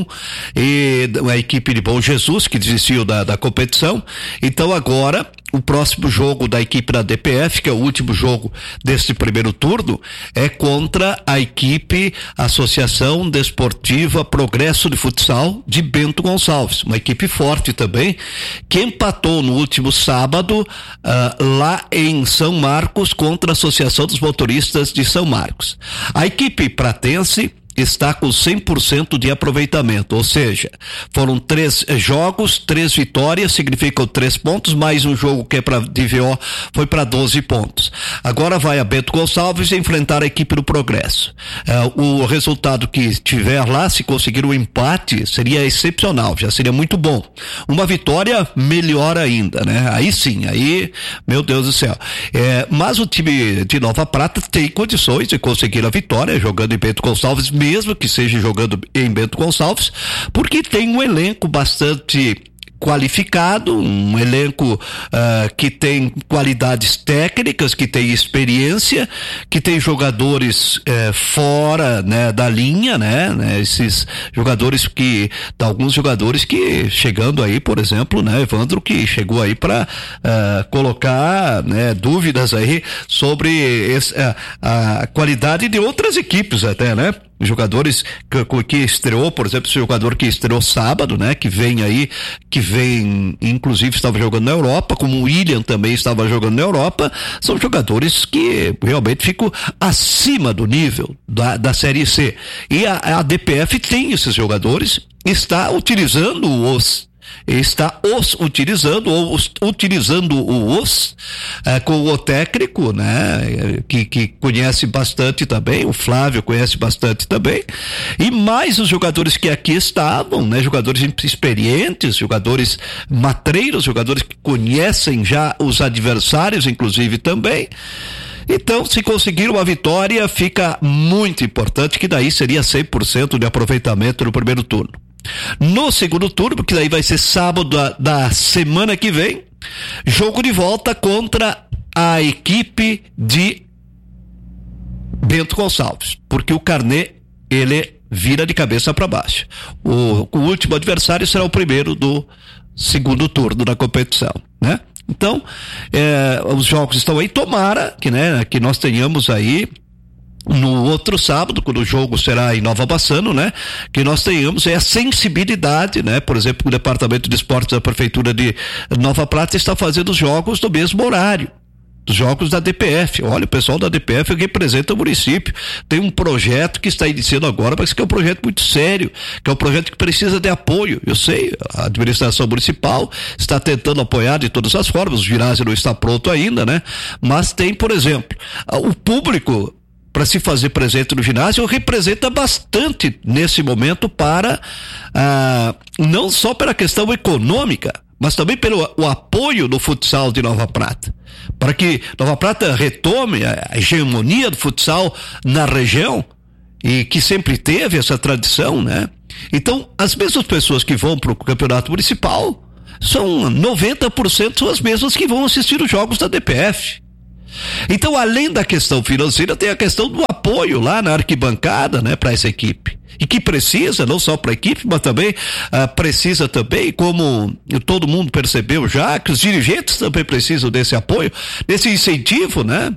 e a equipe de Bom Jesus, que desistiu da, da competição. Então agora o próximo jogo da equipe da D P F, que é o último jogo deste primeiro turno, é contra a equipe Associação Desportiva Progresso de Futsal de Bento Gonçalves, uma equipe forte também, que empatou no último sábado uh, lá em São Marcos contra a Associação dos Motoristas de São Marcos. A equipe pratense está com cem por cento de aproveitamento, ou seja, foram três jogos, três vitórias, significam três pontos, mais um jogo que é para D V O, foi para doze pontos. Agora vai a Bento Gonçalves enfrentar a equipe do Progresso. É, o resultado que tiver lá, se conseguir o empate, seria excepcional, já seria muito bom. Uma vitória, melhor ainda, né? Aí sim, aí, meu Deus do céu. É, mas o time de Nova Prata tem condições de conseguir a vitória, jogando em Bento Gonçalves, mesmo que seja jogando em Bento Gonçalves, porque tem um elenco bastante qualificado, um elenco uh, que tem qualidades técnicas, que tem experiência, que tem jogadores uh, fora, né, da linha, né, né, esses jogadores que, alguns jogadores que chegando aí, por exemplo, né, Evandro, que chegou aí para uh, colocar, né, dúvidas aí sobre esse, uh, a qualidade de outras equipes até, né? Jogadores que, que estreou, por exemplo, esse jogador que estreou sábado, né? Que vem aí, que vem, inclusive estava jogando na Europa, como o William também estava jogando na Europa, são jogadores que realmente ficam acima do nível da, da Série C. E a, a D P F tem esses jogadores, está utilizando-os, está os utilizando, ou os, utilizando o os, é, com o técnico, né, que, que conhece bastante também, o Flávio conhece bastante também, e mais os jogadores que aqui estavam, né, jogadores experientes, jogadores matreiros, jogadores que conhecem já os adversários, inclusive também. Então, se conseguir uma vitória, fica muito importante, que daí seria cem por cento de aproveitamento no primeiro turno. No segundo turno, que daí vai ser sábado da, da semana que vem, jogo de volta contra a equipe de Bento Gonçalves, porque o Carnê, ele vira de cabeça para baixo. O, o último adversário será o primeiro do segundo turno da competição, né? Então, é, os jogos estão aí, tomara que, né, que nós tenhamos aí no outro sábado, quando o jogo será em Nova Bassano, né? Que nós tenhamos é a sensibilidade, né? Por exemplo, o Departamento de Esportes da Prefeitura de Nova Prata está fazendo os jogos no mesmo horário. Os jogos da D P F. Olha, o pessoal da D P F representa o município. Tem um projeto que está iniciando agora, mas que é um projeto muito sério, que é um projeto que precisa de apoio. Eu sei, a administração municipal está tentando apoiar de todas as formas, o ginásio não está pronto ainda, né? Mas tem, por exemplo, o público para se fazer presente no ginásio representa bastante nesse momento para, ah, não só pela questão econômica, mas também pelo o apoio do futsal de Nova Prata, para que Nova Prata retome a hegemonia do futsal na região, e que sempre teve essa tradição, né? Então, as mesmas pessoas que vão para o campeonato municipal são noventa por cento são as mesmas que vão assistir os jogos da D P F. Então, além da questão financeira, tem a questão do apoio lá na arquibancada, né, para essa equipe. E que precisa, não só para a equipe, mas também ah, precisa também, como todo mundo percebeu já, que os dirigentes também precisam desse apoio, desse incentivo, né?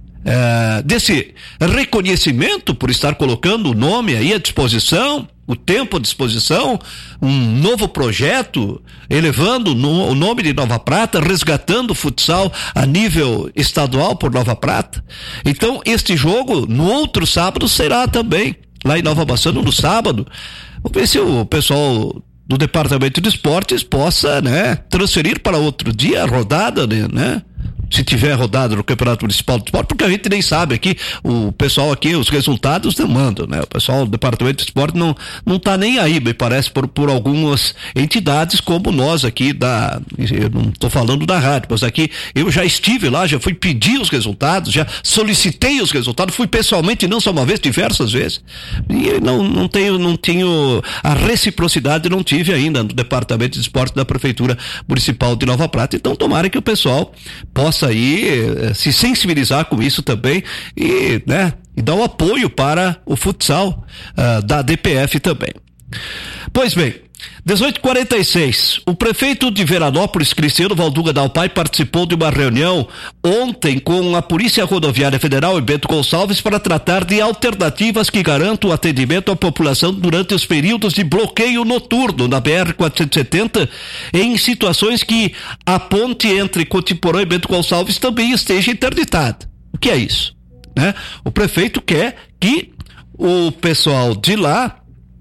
É, desse reconhecimento por estar colocando o nome aí à disposição, o tempo à disposição, um novo projeto, elevando no, o nome de Nova Prata, resgatando o futsal a nível estadual por Nova Prata. Então, este jogo, no outro sábado, será também lá em Nova Bassano, no sábado. Vamos ver se o pessoal do Departamento de Esportes possa, né, transferir para outro dia a rodada, né? Se tiver rodada no Campeonato Municipal de Esporte, porque a gente nem sabe aqui, o pessoal aqui, os resultados não mandam, né? O pessoal do Departamento de Esporte não, não tá nem aí, me parece, por, por algumas entidades como nós aqui da, eu não tô falando da rádio, mas aqui eu já estive lá, já fui pedir os resultados, já solicitei os resultados, fui pessoalmente não só uma vez, diversas vezes, e não, não tenho, não tenho a reciprocidade, não tive ainda no Departamento de Esporte da Prefeitura Municipal de Nova Prata. Então tomara que o pessoal possa aí se sensibilizar com isso também e, né, e dar um apoio para o futsal uh, da D P F também. Pois bem, dezoito e quarenta e seis, o prefeito de Veranópolis, Cristiano Valduga Dalpai, participou de uma reunião ontem com a Polícia Rodoviária Federal e Bento Gonçalves para tratar de alternativas que garantam o atendimento à população durante os períodos de bloqueio noturno na B R quatrocentos e setenta, em situações que a ponte entre Cotiporã e Bento Gonçalves também esteja interditada. O que é isso? Né? O prefeito quer que o pessoal de lá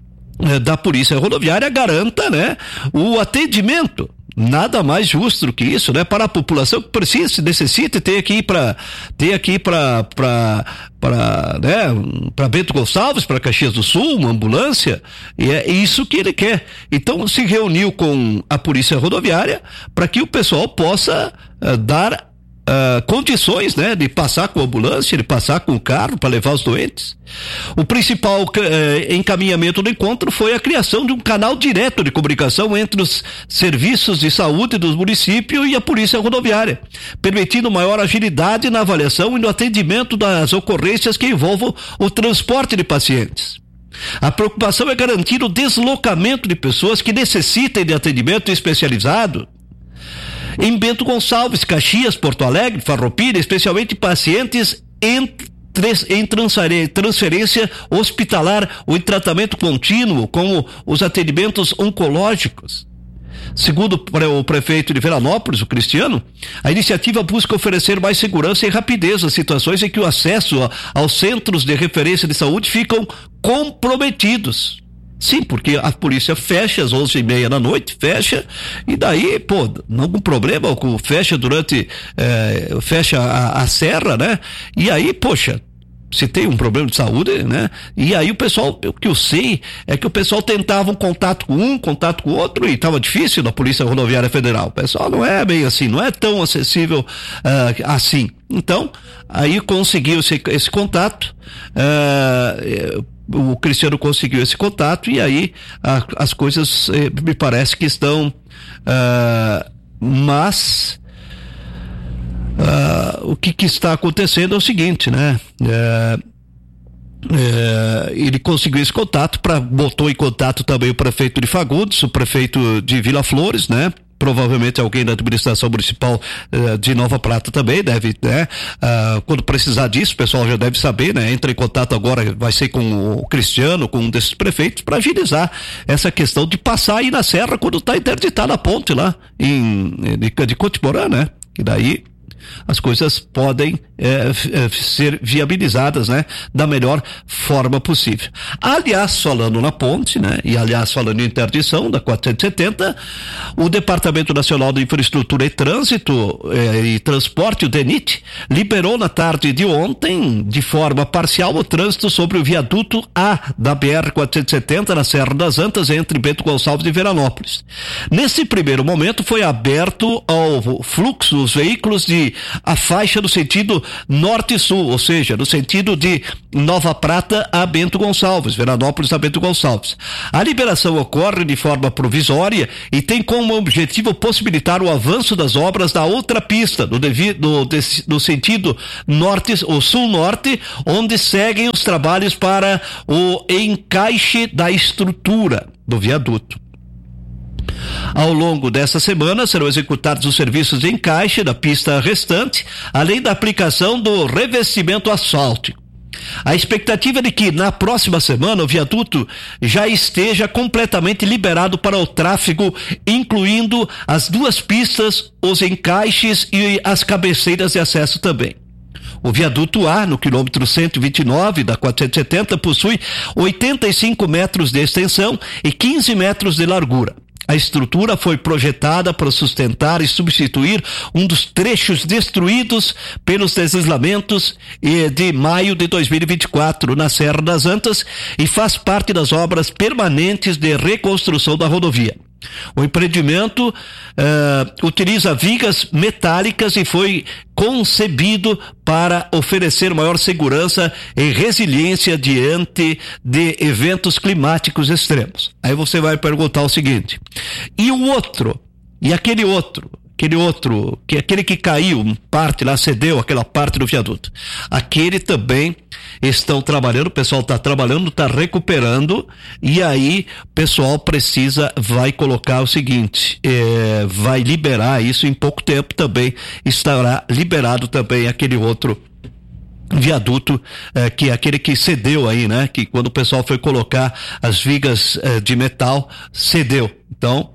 da Polícia Rodoviária garanta, né, o atendimento. Nada mais justo do que isso, né, para a população que precisa, necessita ter aqui para ter aqui para para para, né, para Bento Gonçalves, para Caxias do Sul, uma ambulância, e é isso que ele quer. Então se reuniu com a Polícia Rodoviária para que o pessoal possa uh, dar Uh, condições, né, de passar com a ambulância, de passar com o carro para levar os doentes. O principal uh, encaminhamento do encontro foi a criação de um canal direto de comunicação entre os serviços de saúde dos municípios e a Polícia Rodoviária, permitindo maior agilidade na avaliação e no atendimento das ocorrências que envolvam o transporte de pacientes. A preocupação é garantir o deslocamento de pessoas que necessitem de atendimento especializado em Bento Gonçalves, Caxias, Porto Alegre, Farroupilha, especialmente pacientes em, em transferência hospitalar ou em tratamento contínuo, como os atendimentos oncológicos. Segundo o prefeito de Veranópolis, o Cristiano, a iniciativa busca oferecer mais segurança e rapidez às situações em que o acesso aos centros de referência de saúde ficam comprometidos. Sim, porque a polícia fecha às onze e meia da noite, fecha, e daí, pô, não tem problema, fecha durante, é, fecha a, a serra, né? E aí, poxa, se tem um problema de saúde, né? E aí o pessoal, o que eu sei é que o pessoal tentava um contato com um, contato com o outro, e estava difícil na Polícia Rodoviária Federal. O pessoal não é bem assim, não é tão acessível uh, assim. Então, aí conseguiu esse, esse contato, uh, o Cristiano conseguiu esse contato, e aí a, as coisas eh, me parece que estão, uh, mas uh, o que, que está acontecendo é o seguinte, né? Uh, uh, ele conseguiu esse contato, pra, botou em contato também o prefeito de Fagundes, o prefeito de Vila Flores, né? provavelmente alguém da administração municipal uh, de Nova Prata também deve, né? Uh, quando precisar disso, o pessoal já deve saber, né? Entra em contato agora, vai ser com o Cristiano, com um desses prefeitos, para agilizar essa questão de passar aí na serra quando está interditada a ponte lá em, de, de Cotiporã, né? Que daí as coisas podem é, é, ser viabilizadas, né, da melhor forma possível. Aliás, falando na ponte, né, e aliás falando em interdição da quatrocentos e setenta, o Departamento Nacional de Infraestrutura e Trânsito é, e Transporte, o DENIT, liberou na tarde de ontem, de forma parcial, o trânsito sobre o viaduto A da B R quatrocentos e setenta na Serra das Antas, entre Bento Gonçalves e Veranópolis. Nesse primeiro momento foi aberto ao fluxo os veículos de a faixa do sentido norte e sul, ou seja, no sentido de Nova Prata a Bento Gonçalves, Veranópolis a Bento Gonçalves. A liberação ocorre de forma provisória e tem como objetivo possibilitar o avanço das obras da outra pista, no, devido, no sentido norte ou sul-norte, onde seguem os trabalhos para o encaixe da estrutura do viaduto. Ao longo dessa semana serão executados os serviços de encaixe da pista restante, além da aplicação do revestimento asfáltico. A expectativa é de que na próxima semana o viaduto já esteja completamente liberado para o tráfego, incluindo as duas pistas, os encaixes e as cabeceiras de acesso também. O viaduto A, no quilômetro cento e vinte e nove da quatrocentos e setenta, possui oitenta e cinco metros de extensão e quinze metros de largura. A estrutura foi projetada para sustentar e substituir um dos trechos destruídos pelos deslizamentos de maio de dois mil e vinte e quatro na Serra das Antas e faz parte das obras permanentes de reconstrução da rodovia. O empreendimento uh, utiliza vigas metálicas e foi concebido para oferecer maior segurança e resiliência diante de eventos climáticos extremos. Aí você vai perguntar o seguinte: e o outro? E aquele outro? Aquele outro, que aquele que caiu, parte lá, cedeu aquela parte do viaduto. Aquele também estão trabalhando, o pessoal está trabalhando, está recuperando, e aí o pessoal precisa, vai colocar o seguinte, é, vai liberar isso em pouco tempo também, estará liberado também aquele outro viaduto, eh, que é aquele que cedeu aí, né? Que quando o pessoal foi colocar as vigas eh, de metal, cedeu. Então,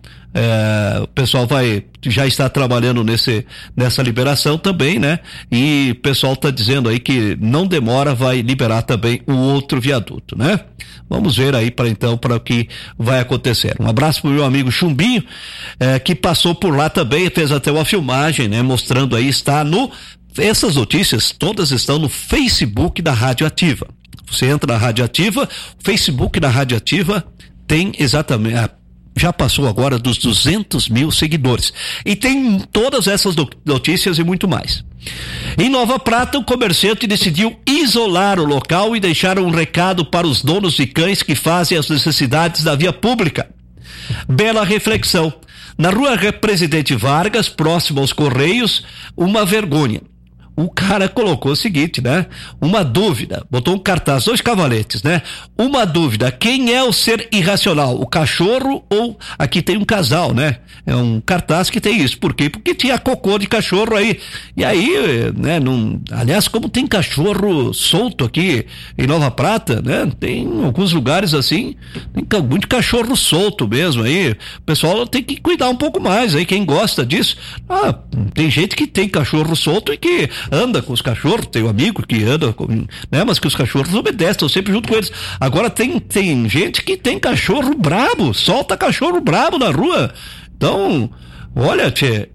eh, o pessoal vai, já está trabalhando nesse, nessa liberação também, né? E o pessoal está dizendo aí que não demora, vai liberar também o outro viaduto, né? Vamos ver aí para então, para o que vai acontecer. Um abraço pro meu amigo Chumbinho, eh, que passou por lá também, fez até uma filmagem, né? Mostrando aí, está no Essas notícias todas estão no Facebook da Rádio Ativa. Você entra na Rádio Ativa, o Facebook da Rádio Ativa tem exatamente, já passou agora dos duzentos mil seguidores. E tem todas essas notícias e muito mais. Em Nova Prata, o comerciante decidiu isolar o local e deixar um recado para os donos de cães que fazem as necessidades da via pública. Bela reflexão. Na rua Presidente Vargas, próximo aos Correios, uma vergonha. O cara colocou o seguinte, né? Uma dúvida, botou um cartaz, dois cavaletes, né? Uma dúvida, quem é o ser irracional? O cachorro ou... Aqui tem um casal, né? É um cartaz que tem isso. Por quê? Porque tinha cocô de cachorro aí. E aí, né? Não... Aliás, como tem cachorro solto aqui em Nova Prata, né? Tem alguns lugares assim, tem muito cachorro solto mesmo aí. O pessoal tem que cuidar um pouco mais aí, quem gosta disso. Ah, tem gente que tem cachorro solto e que anda com os cachorros, tem um amigo que anda com, né, mas que os cachorros obedecem, estão sempre junto com eles. Agora tem, tem gente que tem cachorro brabo, solta cachorro brabo na rua. Então, olha, tchê,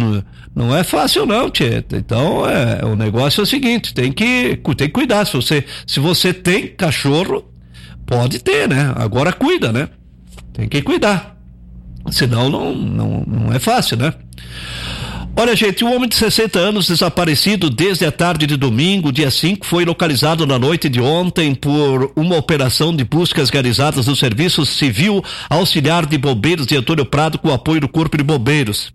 não é fácil não, tchê. Então, é, o negócio é o seguinte, tem que, tem que cuidar. Se você, se você tem cachorro, pode ter, né? Agora cuida, né? Tem que cuidar. Senão não, não, não é fácil, né? Olha, gente, um homem de sessenta anos desaparecido desde a tarde de domingo, dia cinco, foi localizado na noite de ontem por uma operação de buscas realizadas no Serviço Civil Auxiliar de Bombeiros de Antônio Prado com o apoio do Corpo de Bombeiros.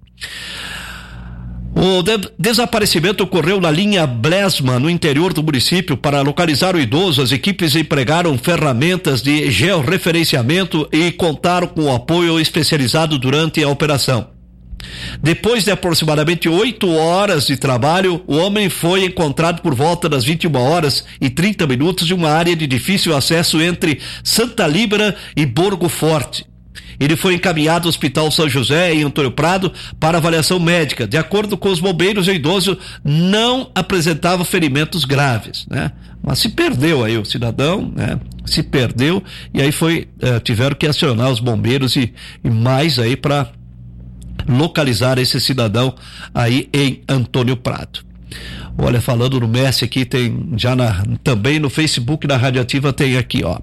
O de- desaparecimento ocorreu na linha Blesma, no interior do município. Para localizar o idoso, as equipes empregaram ferramentas de georreferenciamento e contaram com o apoio especializado durante a operação. Depois de aproximadamente oito horas de trabalho, o homem foi encontrado por volta das vinte e uma horas e trinta minutos em uma área de difícil acesso entre Santa Líbera e Borgo Forte. Ele foi encaminhado ao Hospital São José, em Antônio Prado, para avaliação médica. De acordo com os bombeiros, o idoso não apresentava ferimentos graves, né? Mas se perdeu aí o cidadão, né? Se perdeu, e aí foi, eh, tiveram que acionar os bombeiros e, e mais aí para localizar esse cidadão aí em Antônio Prado. Olha, falando no Messi aqui, tem já na, também no Facebook da Radioativa tem aqui, ó.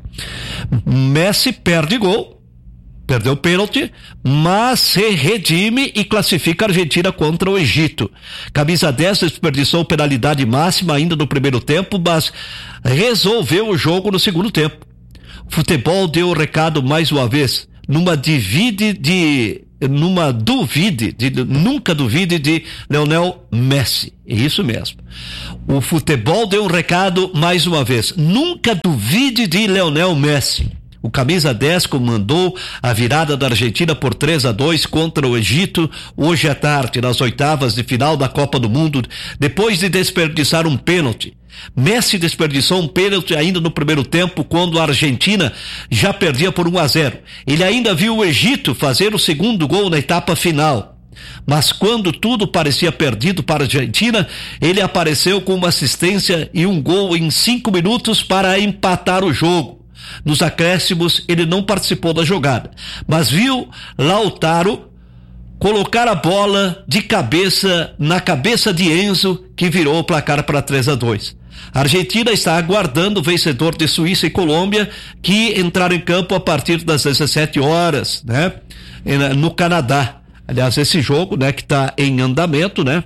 Messi perde gol, perdeu o pênalti, mas se redime e classifica a Argentina contra o Egito. Camisa dez desperdiçou penalidade máxima ainda no primeiro tempo, mas resolveu o jogo no segundo tempo. O futebol deu o recado mais uma vez, numa divide de numa duvide, de, nunca duvide de Lionel Messi. É isso mesmo. O futebol deu um recado mais uma vez. Nunca duvide de Lionel Messi. O camisa dez comandou a virada da Argentina por três a dois contra o Egito hoje à tarde, nas oitavas de final da Copa do Mundo, depois de desperdiçar um pênalti. Messi desperdiçou um pênalti ainda no primeiro tempo, quando a Argentina já perdia por um a zero. Ele ainda viu o Egito fazer o segundo gol na etapa final. Mas quando tudo parecia perdido para a Argentina, ele apareceu com uma assistência e um gol em cinco minutos para empatar o jogo. Nos acréscimos, ele não participou da jogada, mas viu Lautaro colocar a bola de cabeça na cabeça de Enzo, que virou o placar para três a dois. A Argentina está aguardando o vencedor de Suíça e Colômbia, que entraram em campo a partir das dezessete horas, né? No Canadá. Aliás, esse jogo, né, que está em andamento, né?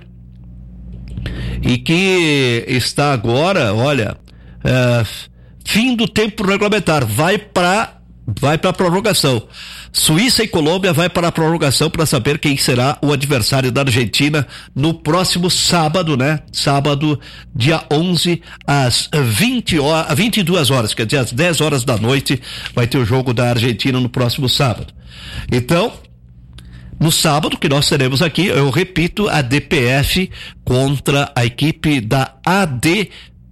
E que está agora, olha, é, fim do tempo regulamentar, vai para vai para a prorrogação. Suíça e Colômbia vai para a prorrogação para saber quem será o adversário da Argentina no próximo sábado, né? Sábado, dia onze, às vinte horas, vinte e duas horas, quer dizer, às dez horas da noite, vai ter o jogo da Argentina no próximo sábado. Então, no sábado que nós teremos aqui, eu repito, a D P F contra a equipe da A D.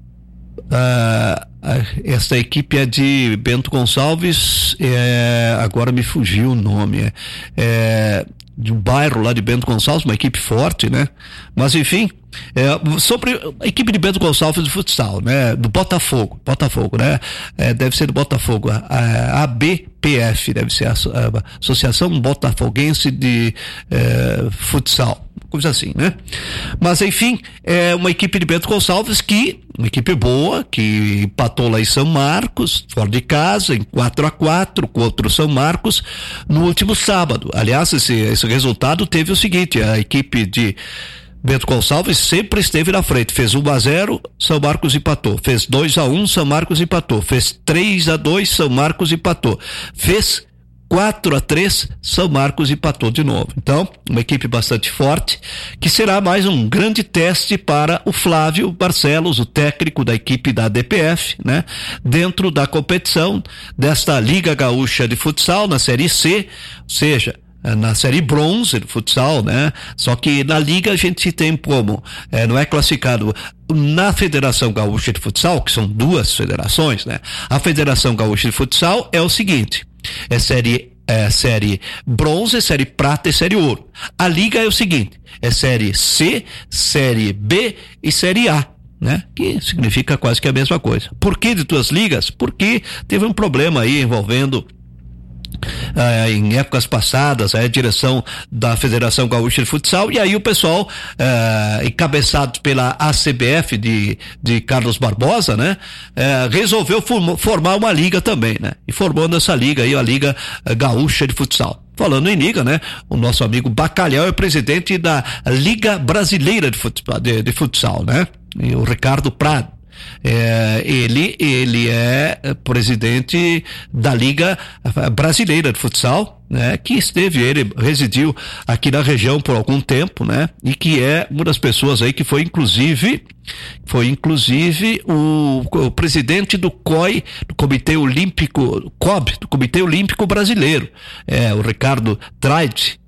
Uh, essa equipe é de Bento Gonçalves, é, agora me fugiu o nome, é, é de um bairro lá de Bento Gonçalves, uma equipe forte, né? Mas enfim, é, sobre a equipe de Bento Gonçalves de futsal, né? Do Botafogo, Botafogo, né? É, deve ser do Botafogo, a, a A B P F, deve ser a, a Associação Botafoguense de é, Futsal, coisa assim, né? Mas enfim, é uma equipe de Bento Gonçalves que, uma equipe boa, que empatou lá em São Marcos, fora de casa, em quatro a quatro contra o São Marcos, no último sábado. Aliás, esse, esse resultado teve o seguinte: a equipe de Bento Gonçalves sempre esteve na frente, fez um a zero, São Marcos empatou, fez dois a um, São Marcos empatou, fez três a dois, São Marcos empatou, fez quatro a três, São Marcos empatou de novo. Então, uma equipe bastante forte, que será mais um grande teste para o Flávio Barcelos, o técnico da equipe da D P F, né? Dentro da competição desta Liga Gaúcha de Futsal, na Série C, ou seja, na série bronze do futsal, né? Só que na liga a gente tem como, é, não é classificado na Federação Gaúcha de Futsal, que são duas federações, né? A Federação Gaúcha de Futsal é o seguinte: é série é série bronze, série prata e série ouro. A liga é o seguinte: é série C, série B e série A, né? Que significa quase que a mesma coisa. Por que de duas ligas? Porque teve um problema aí envolvendo Uh, em épocas passadas, a direção da Federação Gaúcha de Futsal, e aí o pessoal, uh, encabeçado pela A C B F de, de Carlos Barbosa, né, uh, resolveu form, formar uma liga também, né, e formou nessa liga aí a Liga Gaúcha de Futsal. Falando em liga, né, o nosso amigo Bacalhau é presidente da Liga Brasileira de Futsal, de, de futsal, né, e o Ricardo Prado. É, ele, ele é presidente da Liga Brasileira de Futsal, né? Que esteve, ele residiu aqui na região por algum tempo, né? E que é uma das pessoas aí que foi inclusive, foi inclusive o, o presidente do C O I, do Comitê Olímpico, C O B, do Comitê Olímpico Brasileiro, é o Ricardo Traide.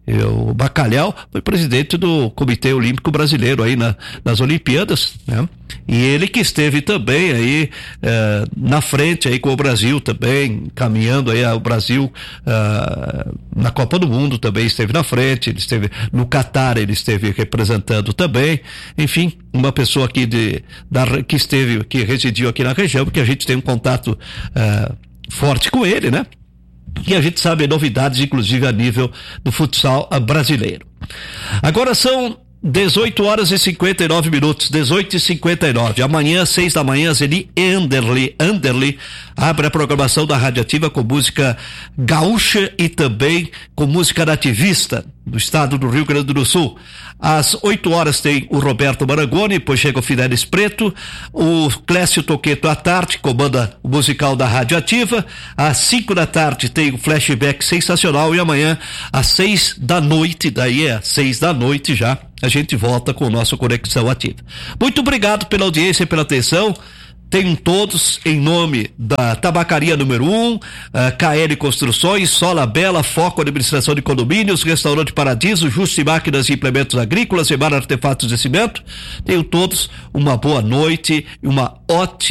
O Bacalhau foi presidente do Comitê Olímpico Brasileiro aí na, nas Olimpíadas, né? E ele que esteve também aí eh, na frente aí com o Brasil também, caminhando aí o Brasil eh, na Copa do Mundo também esteve na frente, ele esteve no Catar, ele esteve representando também, enfim, uma pessoa aqui de, da, que esteve, que residiu aqui na região, porque a gente tem um contato eh, forte com ele, né? E a gente sabe novidades, inclusive a nível do futsal brasileiro. Agora são dezoito horas e cinquenta e nove minutos, dezoito e cinquenta e nove. Amanhã, seis da manhã, Zeli Anderly, Anderly abre a programação da Radioativa com música gaúcha e também com música nativista do estado do Rio Grande do Sul. Às oito horas tem o Roberto Marangoni, depois chega o Fidelis Preto, o Clécio Toqueto à tarde, comanda o musical da Radioativa. Às cinco da tarde tem o Flashback Sensacional e amanhã às seis da noite, daí é seis da noite já, a gente volta com o nosso Conexão Ativa. Muito obrigado pela audiência e pela atenção. Tenham todos em nome da Tabacaria número um, uh, K L Construções, Sola Bela, Foco Administração de Condomínios, Restaurante Paradiso, Justi Máquinas e Implementos Agrícolas, Semar Artefatos de Cimento. Tenham todos uma boa noite e uma ótima